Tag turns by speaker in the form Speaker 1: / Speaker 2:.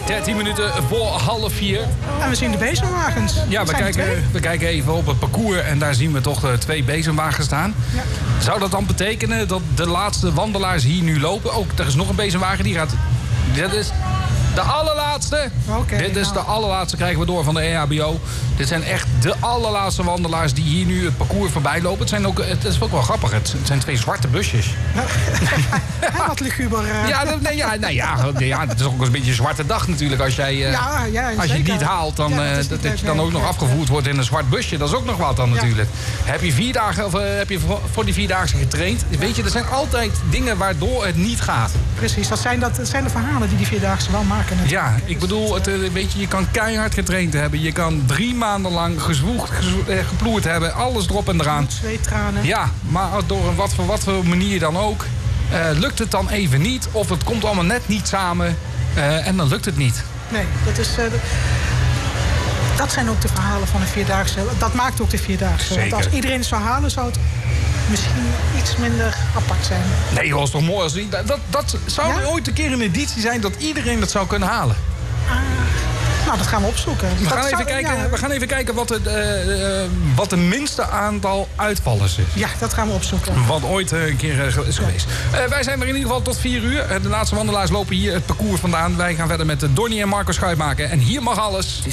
Speaker 1: 13 minuten voor 3:30.
Speaker 2: En we zien de bezemwagens.
Speaker 1: Ja, we kijken even op het parcours en daar zien we toch 2 bezemwagens staan. Ja. Zou dat dan betekenen dat de laatste wandelaars hier nu lopen? Ook, er is nog een bezemwagen die gaat... Dit is de allerlaatste. Dit is de allerlaatste, krijgen we door van de EHBO. Dit zijn echt de allerlaatste wandelaars die hier nu het parcours voorbij lopen. Het is ook wel grappig. Het zijn 2 zwarte busjes.
Speaker 2: Ja, wat luguber.
Speaker 1: Ja, het is ook een beetje een zwarte dag natuurlijk. Als jij als je het niet haalt, dan, dat je dan ook nog afgevoerd wordt in een zwart busje. Dat is ook nog wat dan natuurlijk. Heb je 4 dagen, of heb je voor die 4-daagse getraind? Weet je, er zijn altijd dingen waardoor het niet gaat.
Speaker 2: Precies, dat zijn de verhalen die 4-daagse wel maken. Natuurlijk.
Speaker 1: Ja, ik bedoel, weet je kan keihard getraind hebben. Je kan 3 maanden lang gezwoegd, geploerd hebben. Alles erop en eraan.
Speaker 2: Twee tranen.
Speaker 1: Ja, maar door wat voor manier dan ook. Lukt het dan even niet. Of het komt allemaal net niet samen. En dan lukt het niet.
Speaker 2: Nee, dat zijn ook de verhalen van een 4-daagse. Dat maakt ook de 4-daagse. Want als iedereen het zou halen, zou het misschien iets minder apart zijn.
Speaker 1: Nee joh, is toch mooi als dat zou ooit een keer een editie zijn dat iedereen dat zou kunnen halen.
Speaker 2: Nou, dat gaan we opzoeken.
Speaker 1: We gaan even kijken wat de minste aantal uitvallers is.
Speaker 2: Ja, dat gaan we opzoeken.
Speaker 1: Wat ooit een keer is geweest. Wij zijn er in ieder geval tot 4 uur. De laatste wandelaars lopen hier het parcours vandaan. Wij gaan verder met Donnie en Marco Schuitmaker. En hier mag alles.